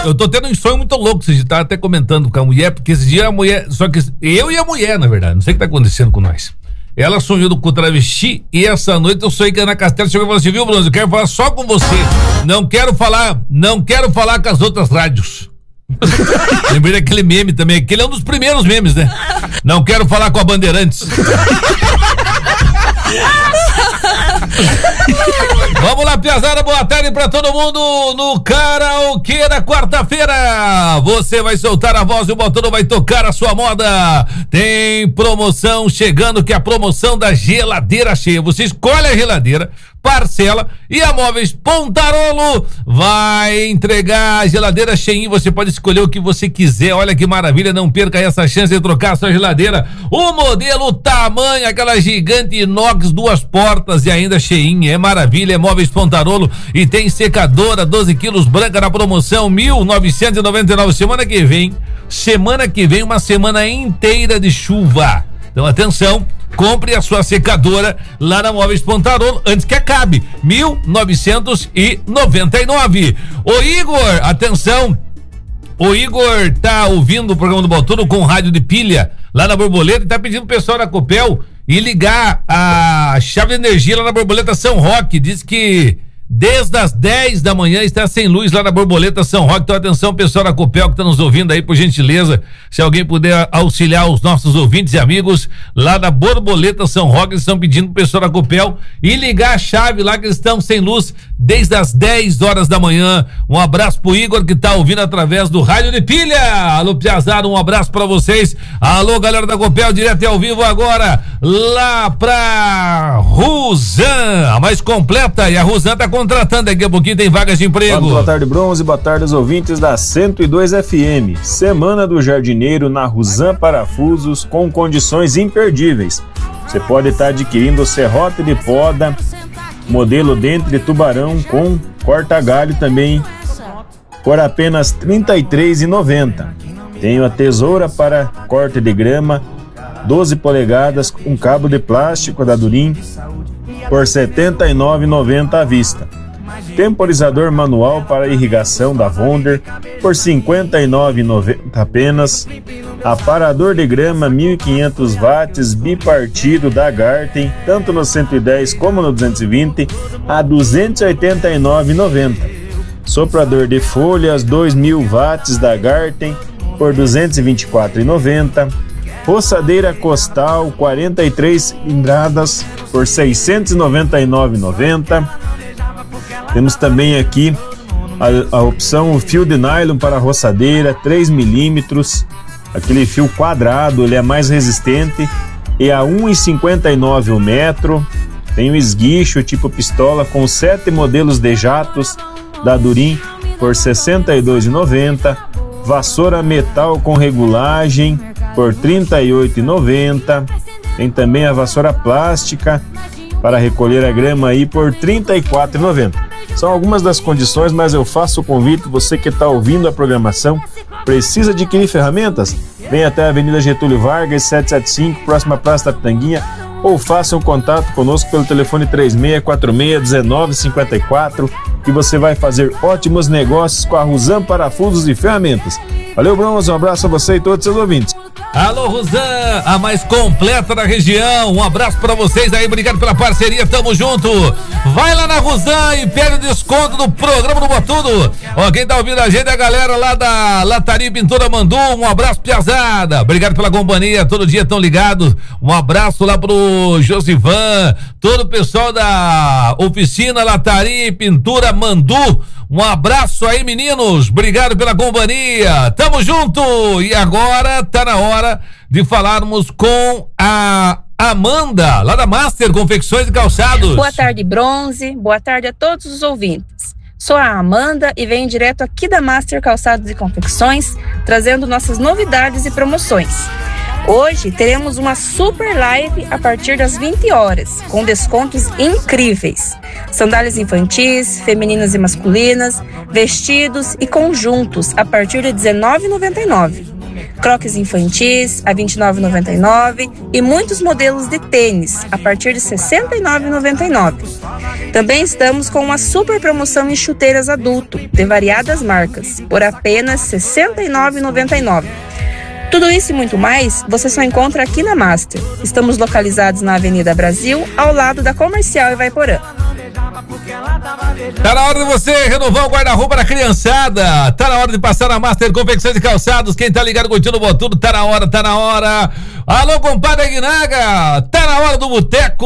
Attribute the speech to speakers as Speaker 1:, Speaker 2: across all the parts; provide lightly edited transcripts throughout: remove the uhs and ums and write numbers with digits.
Speaker 1: Eu tô tendo um sonho muito louco, vocês estavam até comentando com a mulher, porque esse dia a mulher, só que eu e a mulher, na verdade, não sei o que tá acontecendo com nós. Ela sonhou com o travesti e essa noite eu sonhei que a Ana Castela chegou e falou assim, viu, Bruno, eu quero falar só com você, não quero falar com as outras rádios. Lembrei daquele meme também, aquele é um dos primeiros memes, né? Não quero falar com a Bandeirantes. Vamos lá, piazada, boa tarde pra todo mundo no Karaokê da quarta-feira. Você vai soltar a voz e o botão vai tocar a sua moda. Tem promoção chegando, que é a promoção da geladeira cheia. Você escolhe a geladeira, parcela e a Móveis Pontarolo vai entregar a geladeira cheinha. Você pode escolher o que você quiser. Olha que maravilha, não perca essa chance de trocar a sua geladeira. O modelo tamanho, aquela gigante inox, 2 portas e ainda cheinha. É maravilha, é Móveis Pontarolo e tem secadora 12 quilos branca na promoção 1.999. Semana que vem uma semana inteira de chuva. Então atenção, compre a sua secadora lá na Móveis Pontarolo antes que acabe, 1.999. Ô Igor, atenção, o Igor tá ouvindo o programa do Botuno com rádio de pilha lá na Borboleta e tá pedindo pro pessoal da Copel ir ligar a chave de energia lá na Borboleta São Roque. Diz que desde as 10 da manhã está sem luz lá na Borboleta São Roque. Então atenção, pessoal da Copel que está nos ouvindo aí, por gentileza, se alguém puder auxiliar os nossos ouvintes e amigos lá da Borboleta São Roque, eles estão pedindo pro pessoal da Copel e ligar a chave lá, que eles estão sem luz desde as 10 horas da manhã. Um abraço pro Igor que tá ouvindo através do rádio de pilha. Alô, piazada, um abraço pra vocês. Alô, galera da Copel, direto e ao vivo agora lá pra Rusan, a mais completa, e a Rusan tá contratando, daqui a pouquinho tem vagas de emprego.
Speaker 2: Boa tarde, Bronze, boa tarde aos ouvintes da 102 FM. Semana do Jardineiro na Rusan Parafusos com condições imperdíveis. Você pode estar adquirindo o serrote de poda, modelo dente de tubarão com corta-galho também, por apenas R$ 33,90. Tenho a tesoura para corte de grama, 12 polegadas com cabo de plástico da Durim, por R$ 79,90 à vista. Temporizador manual para irrigação da Vonder, por R$ 59,90 apenas. Aparador de grama 1.500 watts bipartido da Garten, tanto no 110 como no 220, a R$ 289,90. Soprador de folhas 2.000 watts da Garten, por R$ 224,90. Roçadeira costal 43 cilindradas, por R$ 699,90. Temos também aqui a opção, o fio de nylon para roçadeira 3 milímetros, aquele fio quadrado, ele é mais resistente, e a R$ 1,59 o metro. Tem o esguicho tipo pistola com 7 modelos de jatos da Durim, por R$ 62,90. Vassoura metal com regulagem, por R$ 38,90. Tem também a vassoura plástica para recolher a grama aí, por R$ 34,90. São algumas das condições, mas eu faço o convite, você que está ouvindo a programação, precisa adquirir ferramentas? Vem até a Avenida Getúlio Vargas, 775, próxima Praça da Pitanguinha, ou faça um contato conosco pelo telefone 3646-1954, que você vai fazer ótimos negócios com a Rusan Parafusos e Ferramentas. Valeu, Bronze, um abraço a você e todos os seus ouvintes.
Speaker 1: Alô, Rusan, a mais completa da região. Um abraço pra vocês aí, obrigado pela parceria, tamo junto. Vai lá na Rusan e pede o desconto do programa do Botuno. Ó, quem tá ouvindo a gente é a galera lá da Lataria Pintura Mandu. Um abraço, piazada. Obrigado pela companhia, todo dia tão ligados. Um abraço lá pro Josivan, todo o pessoal da oficina Lataria e Pintura Mandu. Um abraço aí, meninos, obrigado pela companhia, tamo junto. E agora tá na hora de falarmos com a Amanda, lá da Master Confecções e Calçados.
Speaker 3: Boa tarde, Bronze, boa tarde a todos os ouvintes. Sou a Amanda e venho direto aqui da Master Calçados e Confecções, trazendo nossas novidades e promoções. Hoje teremos uma super live a partir das 20 horas, com descontos incríveis. Sandálias infantis, femininas e masculinas, vestidos e conjuntos a partir de R$19,99. croques infantis a R$ 29,99 e muitos modelos de tênis a partir de R$ 69,99. Também estamos com uma super promoção em chuteiras adulto de variadas marcas por apenas R$ 69,99. Tudo isso e muito mais você só encontra aqui na Master. Estamos localizados na Avenida Brasil, ao lado da Comercial Ivaiporã.
Speaker 1: Tá na hora de você renovar o guarda-roupa da criançada. Tá na hora de passar na Master Confecções de Calçados. Quem tá ligado curtindo o Botudo, tá na hora. Alô, compadre Aguinaga, tá na hora do boteco.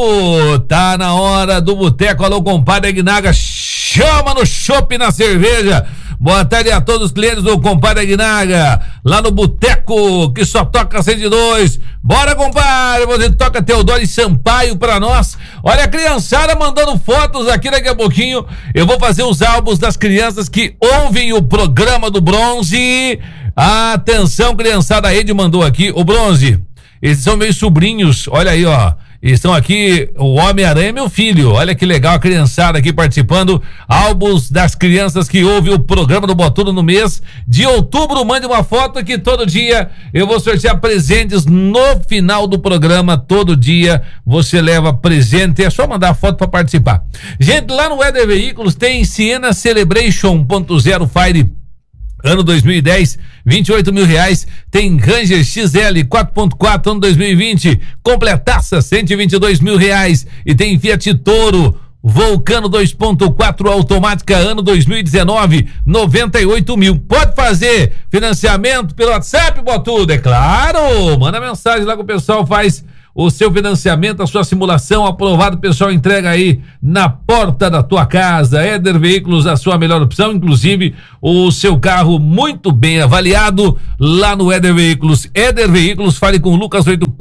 Speaker 1: Alô, compadre Aguinaga, chama no chopp e na cerveja. Boa tarde a todos os clientes do compadre Aguinaga, lá no boteco, que só toca 102. Bora, compadre, você toca Teodoro Sampaio pra nós. Olha a criançada mandando fotos aqui, daqui a pouquinho eu vou fazer os álbuns das crianças que ouvem o programa do Bronze. Atenção, criançada, a Ed mandou aqui, o Bronze, eles são meus sobrinhos, olha aí, ó. Estão aqui, o Homem-Aranha é meu filho. Olha que legal, a criançada aqui participando. Álbuns das crianças que ouvem o programa do Botudo no mês de outubro. Mande uma foto que todo dia eu vou sortear presentes no final do programa. Todo dia você leva presente. É só mandar a foto para participar. Gente, lá no Éder Veículos tem Siena Celebration 1.0 Fire ano 2010, R$28 mil. Tem Ranger XL 4.4 ano 2020, completaça, R$122 mil. E tem Fiat Toro Vulcano 2.4 automática ano 2019, R$98 mil. Pode fazer financiamento pelo WhatsApp, Botudo, é claro. Manda mensagem lá que o pessoal faz o seu financiamento, a sua simulação aprovado, o pessoal entrega aí na porta da tua casa. Éder Veículos, a sua melhor opção, inclusive o seu carro muito bem avaliado lá no Éder Veículos. Éder Veículos, fale com o Lucas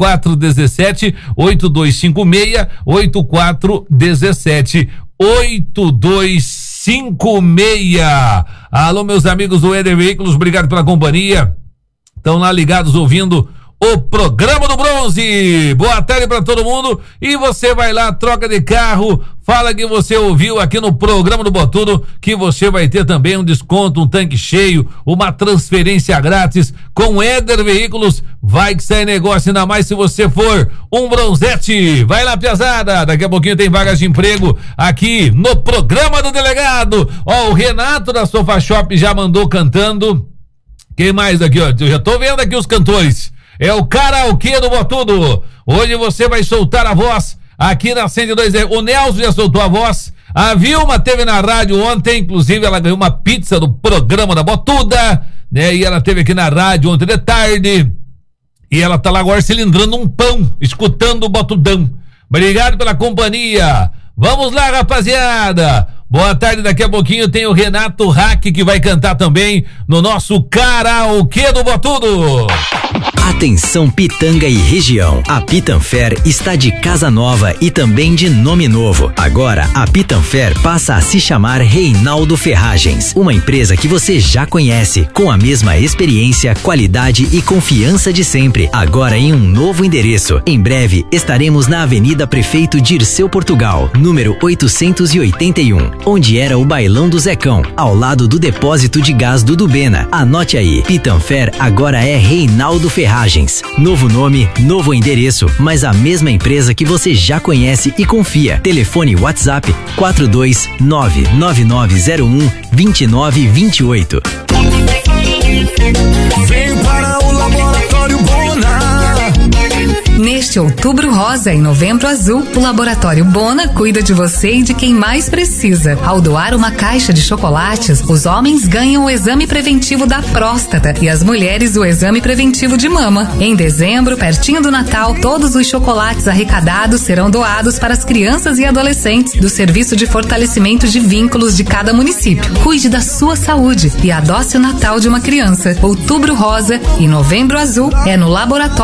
Speaker 1: 8417-8256-8417 8256. Alô, meus amigos do Éder Veículos, obrigado pela companhia. Estão lá ligados ouvindo o programa do Bronze. Boa tarde para todo mundo. E você vai lá, troca de carro, fala que você ouviu aqui no programa do Botudo, que você vai ter também um desconto, um tanque cheio, uma transferência grátis com Éder Veículos. Vai que sai negócio, ainda mais se você for um bronzete. Vai lá, piazada, daqui a pouquinho tem vagas de emprego aqui no programa do delegado. Ó, o Renato da Sofa Shop já mandou cantando. Quem mais aqui, ó? Eu já tô vendo aqui os cantores. É o karaokê do Botudo. Hoje você vai soltar a voz aqui na 102. O Nelson já soltou a voz. A Vilma teve na rádio ontem, inclusive ela ganhou uma pizza do programa da Botuda, né? E ela teve aqui na rádio ontem de tarde. E ela tá lá agora cilindrando um pão, escutando o Botudão. Obrigado pela companhia. Vamos lá, rapaziada. Boa tarde, daqui a pouquinho tem o Renato Hack que vai cantar também no nosso karaokê do Botudo.
Speaker 4: Atenção Pitanga e região, a Pitanfer está de casa nova e também de nome novo. Agora a Pitanfer passa a se chamar Reinaldo Ferragens, uma empresa que você já conhece, com a mesma experiência, qualidade e confiança de sempre, agora em um novo endereço. Em breve estaremos na Avenida Prefeito Dirceu Portugal, número 881, onde era o Bailão do Zecão, ao lado do depósito de gás do Dubena. Anote aí, Pitanfer agora é Reinaldo Ferragens. Novo nome, novo endereço, mas a mesma empresa que você já conhece e confia. Telefone WhatsApp 42999012928.
Speaker 5: Vem para o Laboratório Bona.
Speaker 6: Neste outubro rosa e novembro azul, o Laboratório Bona cuida de você e de quem mais precisa. Ao doar uma caixa de chocolates, os homens ganham o exame preventivo da próstata e as mulheres o exame preventivo de mama. Em dezembro, pertinho do Natal, todos os chocolates arrecadados serão doados para as crianças e adolescentes do Serviço de Fortalecimento de Vínculos de cada município. Cuide da sua saúde e adoce o Natal de uma criança. Outubro rosa e novembro azul é no Laboratório